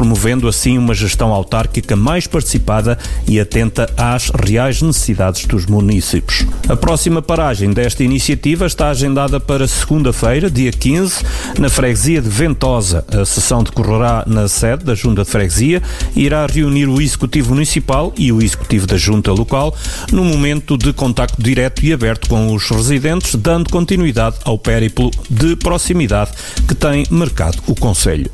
promovendo assim uma gestão autárquica mais participada e atenta às reais necessidades dos municípios. A próxima paragem desta iniciativa está agendada para segunda-feira, dia 15, na freguesia de Ventosa. A sessão decorrerá na sede da Junta de Freguesia e irá reunir o Executivo Municipal e o Executivo da Junta Local num momento de contacto direto e aberto com os residentes, dando continuidade ao périplo de proximidade que tem marcado o concelho.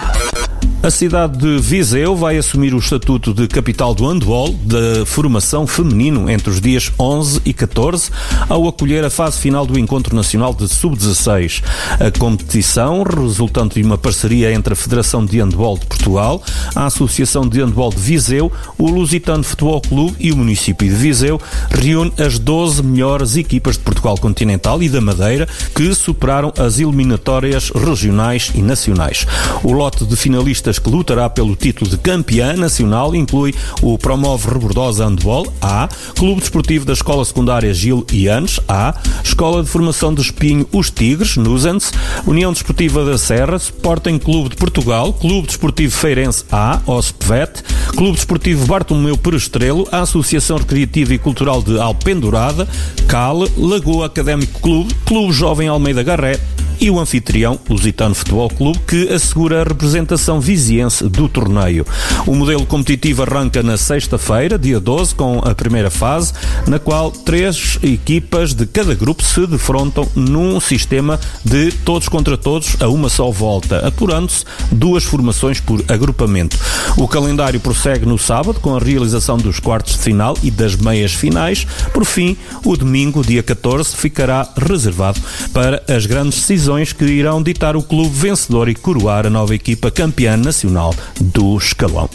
A cidade de Viseu vai assumir o estatuto de capital do handball da formação feminino entre os dias 11 e 14, ao acolher a fase final do Encontro Nacional de Sub-16. A competição, resultante de uma parceria entre a Federação de Handball de Portugal, a Associação de Handball de Viseu, o Lusitano Futebol Clube e o município de Viseu, reúne as 12 melhores equipas de Portugal continental e da Madeira que superaram as eliminatórias regionais e nacionais. O lote de finalistas que lutará pelo título de campeã nacional inclui o Promove Rebordosa Handball A, Clube Desportivo da Escola Secundária Gil Ianes A, Escola de Formação de Espinho Os Tigres, Nusans, União Desportiva da Serra, Sporting Clube de Portugal, Clube Desportivo Feirense A, OSPVET, Clube Desportivo Bartolomeu Perestrelo, a Associação Recreativa e Cultural de Alpendurada, CAL, Lagoa Académico Clube, Clube Jovem Almeida Garré e o anfitrião Lusitano Futebol Clube, que assegura a representação viziense do torneio. O modelo competitivo arranca na sexta-feira, dia 12, com a primeira fase, na qual 3 equipas de cada grupo se defrontam num sistema de todos contra todos a uma só volta, apurando-se 2 formações por agrupamento. O calendário prossegue no sábado, com a realização dos quartos de final e das meias finais. Por fim, o domingo, dia 14, ficará reservado para as grandes decisões que irão ditar o clube vencedor e coroar a nova equipa campeã nacional do escalão.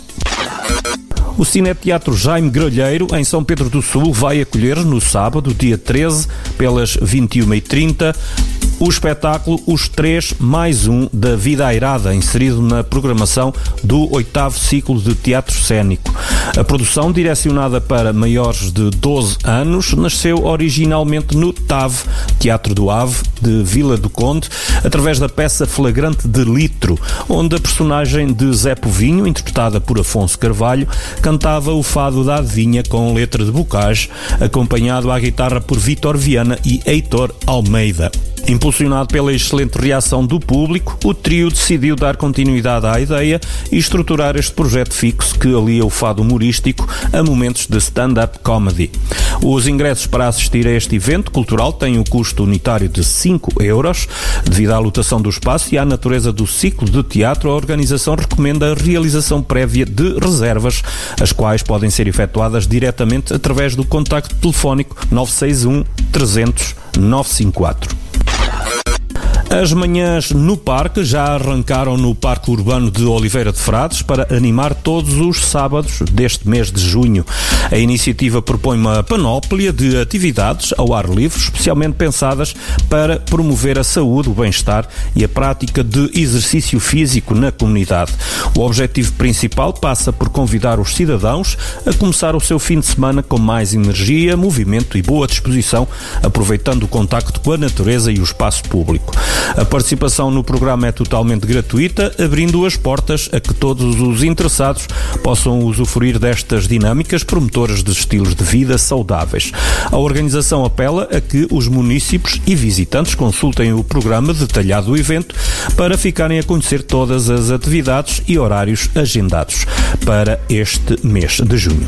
O Cineteatro Jaime Gralheiro, em São Pedro do Sul, vai acolher no sábado, dia 13, pelas 21h30, o espetáculo Os 3 mais 1 da Vida Airada, inserido na programação do 8º ciclo de teatro cénico. A produção, direcionada para maiores de 12 anos, nasceu originalmente no TAV, Teatro do Ave, de Vila do Conde, através da peça Flagrante de Litro, onde a personagem de Zé Povinho, interpretada por Afonso Carvalho, cantava o fado da adivinha com letra de Bocage, acompanhado à guitarra por Vítor Viana e Heitor Almeida. Impulsionado pela excelente reação do público, o trio decidiu dar continuidade à ideia e estruturar este projeto fixo que alia o fado humorístico a momentos de stand-up comedy. Os ingressos para assistir a este evento cultural têm o custo unitário de 5€. Devido à lotação do espaço e à natureza do ciclo de teatro, a organização recomenda a realização prévia de reservas, as quais podem ser efetuadas diretamente através do contacto telefónico 961 300 954. As manhãs no parque já arrancaram no Parque Urbano de Oliveira de Frades para animar todos os sábados deste mês de junho. A iniciativa propõe uma panóplia de atividades ao ar livre, especialmente pensadas para promover a saúde, o bem-estar e a prática de exercício físico na comunidade. O objetivo principal passa por convidar os cidadãos a começar o seu fim de semana com mais energia, movimento e boa disposição, aproveitando o contacto com a natureza e o espaço público. A participação no programa é totalmente gratuita, abrindo as portas a que todos os interessados possam usufruir destas dinâmicas promotoras de estilos de vida saudáveis. A organização apela a que os munícipes e visitantes consultem o programa detalhado do evento para ficarem a conhecer todas as atividades e horários agendados para este mês de junho.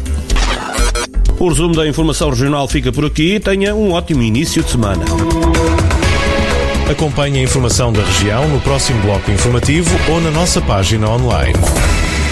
O resumo da informação regional fica por aqui. Tenha um ótimo início de semana. Acompanhe a informação da região no próximo bloco informativo ou na nossa página online.